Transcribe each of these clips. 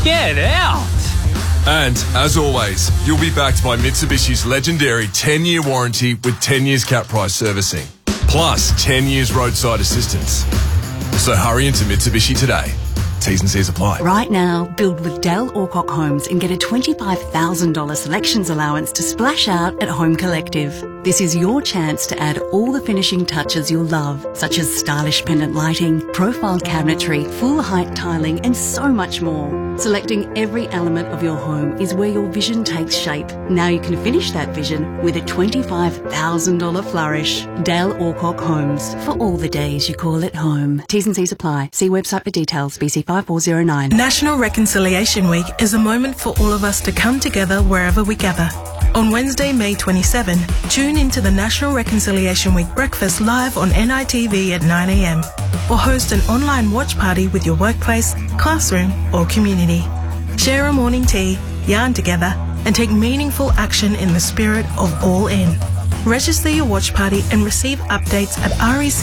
Get out! And, as always, you'll be backed by Mitsubishi's legendary 10-year warranty with 10 years cap price servicing, plus 10 years roadside assistance. So hurry into Mitsubishi today. T's and C's apply. Right now, build with Dell Orcock Homes and get a $25,000 selections allowance to splash out at Home Collective. This is your chance to add all the finishing touches you'll love, such as stylish pendant lighting, profile cabinetry, full height tiling, and so much more. Selecting every element of your home is where your vision takes shape. Now you can finish that vision with a $25,000 flourish. Dale Orcock Homes, for all the days you call it home. T's and C's apply. See website for details. BC 5409. National Reconciliation Week is a moment for all of us to come together wherever we gather. On Wednesday, May 27, tune into the National Reconciliation Week breakfast live on NITV at 9 a.m. or host an online watch party with your workplace, classroom or community. Share a morning tea, yarn together and take meaningful action in the spirit of All In. Register your watch party and receive updates at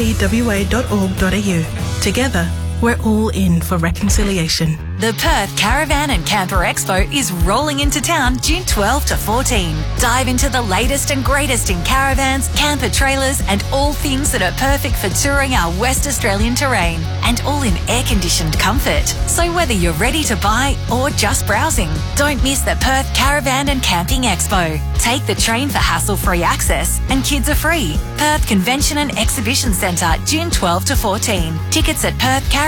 recwa.org.au. Together, we're all in for reconciliation. The Perth Caravan and Camper Expo is rolling into town June 12 to 14. Dive into the latest and greatest in caravans, camper trailers and all things that are perfect for touring our West Australian terrain, and all in air-conditioned comfort. So whether you're ready to buy or just browsing, don't miss the Perth Caravan and Camping Expo. Take the train for hassle-free access and kids are free. Perth Convention and Exhibition Centre, June 12 to 14. Tickets at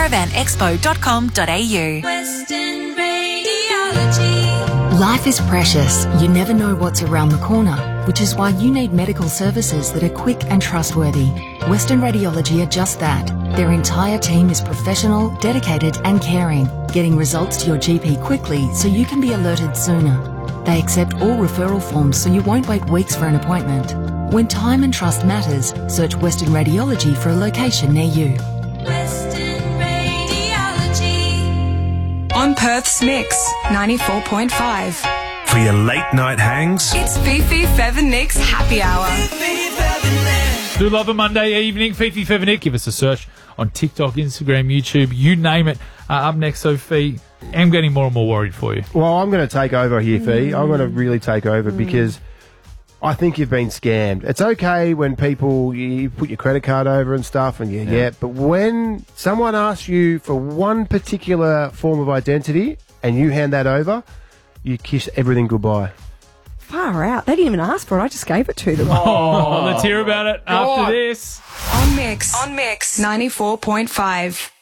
perthcaravanexpo.com.au. Western Radiology. Life is precious. You never know what's around the corner, which is why you need medical services that are quick and trustworthy. Western Radiology are just that. Their entire team is professional, dedicated and caring, getting results to your GP quickly so you can be alerted sooner. They accept all referral forms so you won't wait weeks for an appointment. When time and trust matters, search Western Radiology for a location near you. On Perth's Mix, 94.5. For your late night hangs, It's Fifi Fev and Nick's Happy Hour. Do love a Monday evening. Fifi Fevenik. Give us a search on TikTok, Instagram, YouTube, you name it. Up next, Sophie. I'm getting more and more worried for you. Well, I'm going to take over here, Fee. I'm going to really take over because I think you've been scammed. It's okay when people, you put your credit card over and stuff and you get, but when someone asks you for one particular form of identity and you hand that over, you kiss everything goodbye. Far out. They didn't even ask for it. I just gave it to them. Oh, let's hear about it after this. On Mix 94.5.